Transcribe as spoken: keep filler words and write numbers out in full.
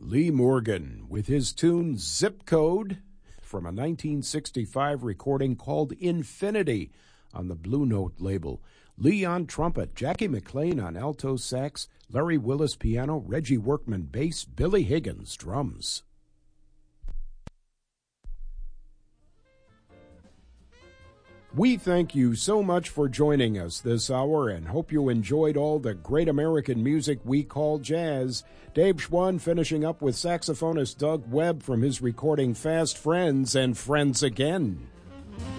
Lee Morgan with his tune Zip Code from a nineteen sixty-five recording called Infinity on the Blue Note label. Lee on trumpet, Jackie McLean on alto sax, Larry Willis piano, Reggie Workman bass, Billy Higgins drums. We thank you so much for joining us this hour and hope you enjoyed all the great American music we call jazz. Dave Schwann finishing up with saxophonist Doug Webb from his recording Fast Friends and Friends Again.